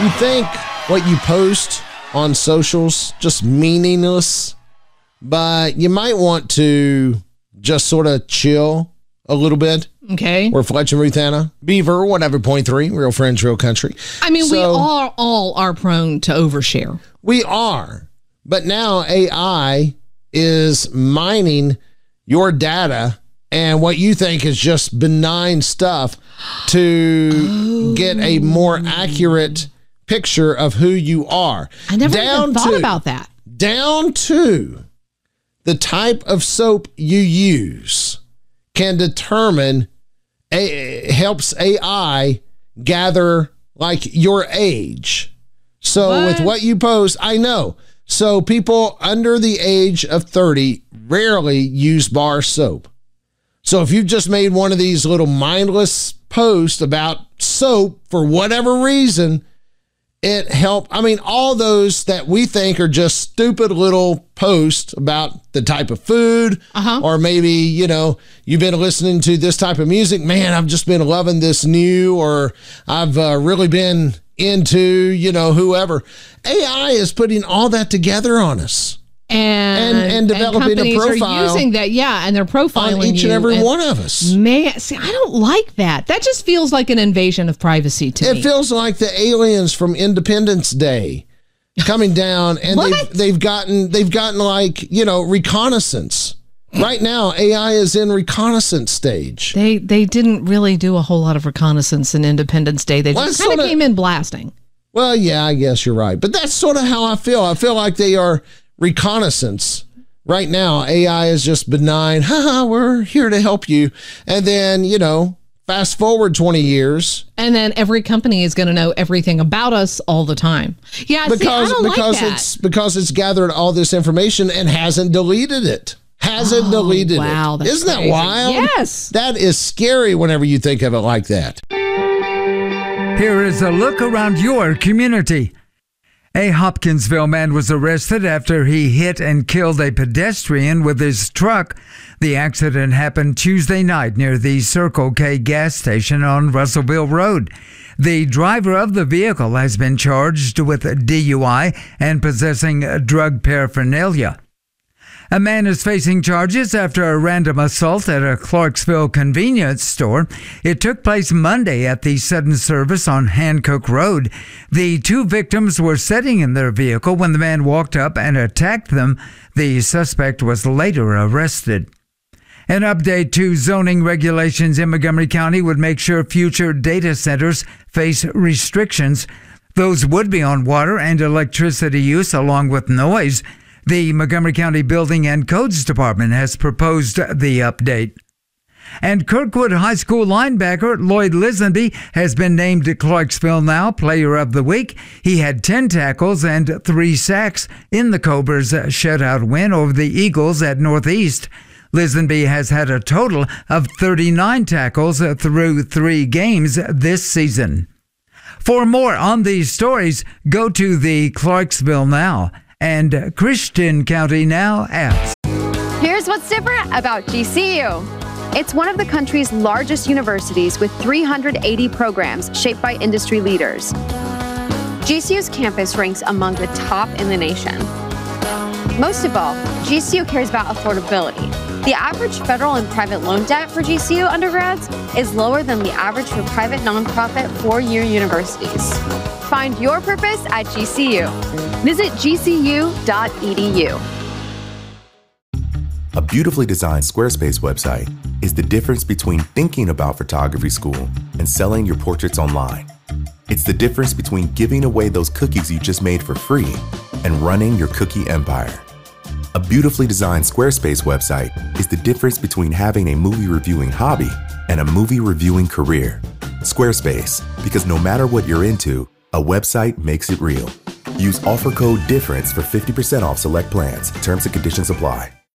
You think what you post on socials just meaningless, but you might want to just sort of chill a little bit. Okay. We're Fletch and Ruth Anna, Beaver 100.3, Real Friends, Real Country. I mean, we all are prone to overshare. We are. But now AI is mining your data and what you think is just benign stuff to get a more accurate picture of who you are. I never even thought about that. Down to the type of soap you use can determine, helps AI gather like your age. So with what you post, I know. So people under the age of 30 rarely use bar soap. So if you've just made one of these little mindless posts about soap for whatever reason, it helped. I mean, all those that we think are just stupid little posts about the type of food, or maybe, you know, you've been listening to this type of music. Man, I've just been loving this new, or I've really been into, you know, whoever. AI is putting all that together on us. And developing a profile. Are using that, and they're profiling on each and every one of us. Man, see, I don't like that. That just feels like an invasion of privacy to me. It feels like the aliens from Independence Day coming down, and they've gotten like, you know, reconnaissance. Right now, AI is in reconnaissance stage. They didn't really do a whole lot of reconnaissance in Independence Day. They just kind of came in blasting. Well, yeah, I guess you're right, but that's sort of how I feel. I feel like they are reconnaissance. Right now, AI is just benign. We're here to help you. And then, you know, fast forward 20 years. And then every company is going to know everything about us all the time. Yeah, because it's gathered all this information and hasn't deleted it. Deleted it. Wow, that's Isn't crazy. that wild? Yes. That is scary whenever you think of it like that. Here is a look around your community. A Hopkinsville man was arrested after he hit and killed a pedestrian with his truck. The accident happened Tuesday night near the Circle K gas station on Russellville Road. The driver of the vehicle has been charged with DUI and possessing drug paraphernalia. A man is facing charges after a random assault at a Clarksville convenience store. It took place Monday at the Sudden Service on Hancock Road. The two victims were sitting in their vehicle when the man walked up and attacked them. The suspect was later arrested. An update to zoning regulations in Montgomery County would make sure future data centers face restrictions. Those would be on water and electricity use along with noise. The Montgomery County Building and Codes Department has proposed the update. And Kirkwood High School linebacker Lloyd Lisenby has been named Clarksville Now Player of the Week. He had 10 tackles and 3 sacks in the Cobras' shutout win over the Eagles at Northeast. Lisenby has had a total of 39 tackles through 3 games this season. For more on these stories, go to the Clarksville Now and Christian County Now apps. Here's what's different about GCU. It's one of the country's largest universities with 380 programs shaped by industry leaders. GCU's campus ranks among the top in the nation. Most of all, GCU cares about affordability. The average federal and private loan debt for GCU undergrads is lower than the average for private nonprofit 4-year universities. Find your purpose at GCU. Visit gcu.edu. A beautifully designed Squarespace website is the difference between thinking about photography school and selling your portraits online. It's the difference between giving away those cookies you just made for free and running your cookie empire. A beautifully designed Squarespace website is the difference between having a movie reviewing hobby and a movie reviewing career. Squarespace, because no matter what you're into, a website makes it real. Use offer code DIFFERENCE for 50% off select plans. Terms and conditions apply.